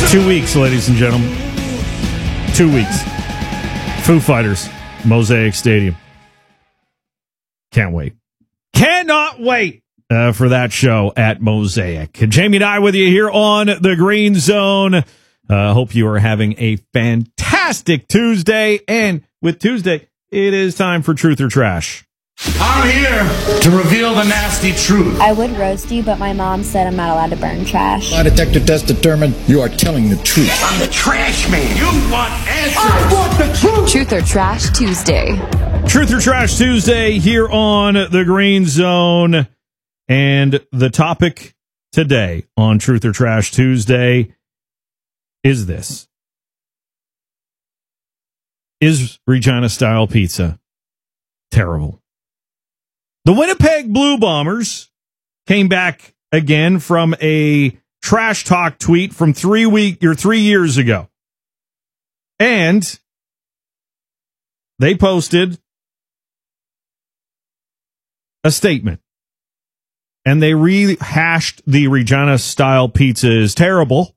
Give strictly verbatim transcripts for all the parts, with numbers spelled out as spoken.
Two weeks, ladies and gentlemen. Two weeks. Foo Fighters, Mosaic Stadium. Can't wait. Cannot wait uh, for that show at Mosaic. Jamie and I with you here on the Green Zone. Uh, hope you are having a fantastic Tuesday. And with Tuesday, it is time for Truth or Trash. I'm here to reveal the nasty truth. I would roast you, but my mom said I'm not allowed to burn trash. My detector test determined you are telling the truth. I'm the trash man. You want answers. I want the truth. Truth or Trash Tuesday. Truth or Trash Tuesday here on the Green Zone. And the topic today on Truth or Trash Tuesday is this. Is Regina-style pizza terrible? The Winnipeg Blue Bombers came back again from a trash talk tweet from three week or three years ago. And they posted a statement. And they rehashed the Regina-style pizza is terrible.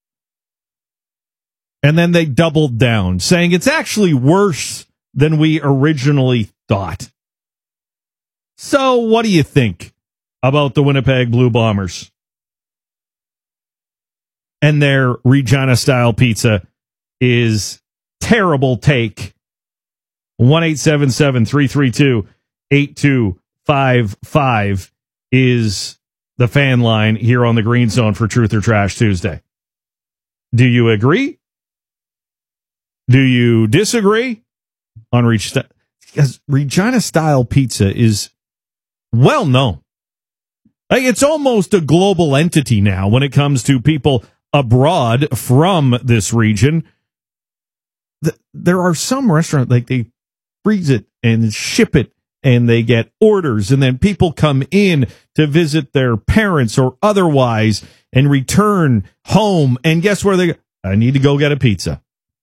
And then they doubled down, saying it's actually worse than we originally thought. So what do you think about the Winnipeg Blue Bombers and their Regina-style pizza is terrible take? one eight seven seven, three three two, eight two five five is the fan line here on the Green Zone for Truth or Trash Tuesday. Do you agree? Do you disagree on Regina? Because Regina-style pizza is well known. Like, it's almost a global entity now when it comes to people abroad from this region. The, there are some restaurants, like, they freeze it and ship it, and they get orders, and then people come in to visit their parents or otherwise and return home, and guess where they go? I need to go get a pizza.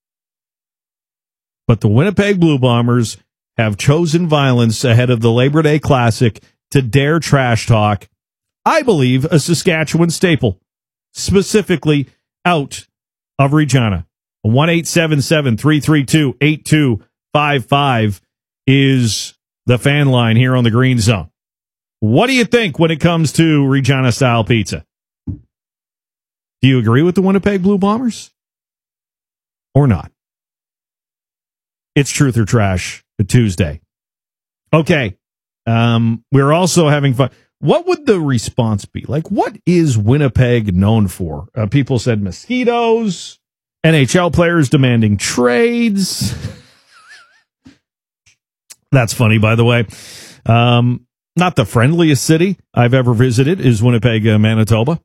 But the Winnipeg Blue Bombers have chosen violence ahead of the Labor Day Classic to dare trash talk, I believe, a Saskatchewan staple, specifically out of Regina. one eight seven seven, three three two, eight two five five is the fan line here on the Green Zone. What do you think when it comes to Regina-style pizza? Do you agree with the Winnipeg Blue Bombers or not? It's Truth or Trash Tuesday. Okay. Um, we're also having fun. What would the response be? Like, what is Winnipeg known for? Uh, people said mosquitoes, N H L players demanding trades. That's funny, by the way. Um, not the friendliest city I've ever visited is Winnipeg, uh, Manitoba.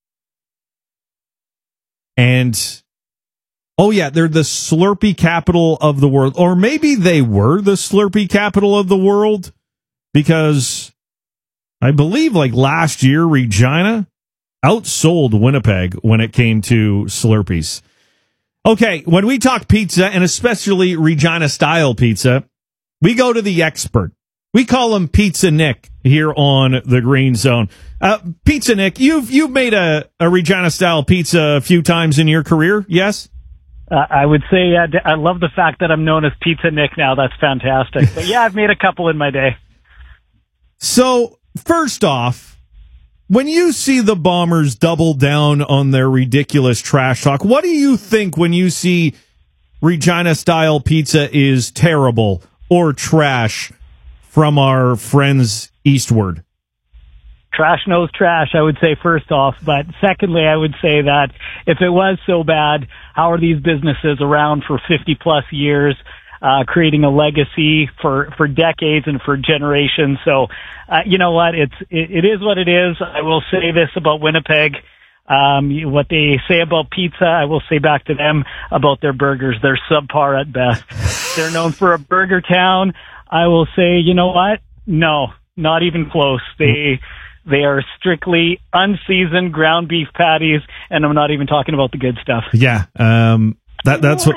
And oh, yeah, they're the Slurpee capital of the world. Or maybe they were the Slurpee capital of the world, because I believe, like, last year, Regina outsold Winnipeg when it came to Slurpees. Okay, when we talk pizza, and especially Regina-style pizza, we go to the expert. We call him Pizza Nick here on the Green Zone. Uh, Pizza Nick, you've you've made a, a Regina-style pizza a few times in your career, yes? Uh, I would say uh, I love the fact that I'm known as Pizza Nick now. That's fantastic. But yeah, I've made a couple in my day. So, first off, when you see the Bombers double down on their ridiculous trash talk, what do you think when you see Regina-style pizza is terrible or trash from our friends eastward? Trash knows trash, I would say, first off. But secondly, I would say that if it was so bad, how are these businesses around for fifty plus years, uh, creating a legacy for, for decades and for generations? So, uh, you know what? It's, it, it is what it is. I will say this about Winnipeg. Um, what they say about pizza, I will say back to them about their burgers. They're subpar at best. They're known for a burger town. I will say, you know what? No, not even close. They, They are strictly unseasoned ground beef patties, and I'm not even talking about the good stuff. Yeah, um, that that's what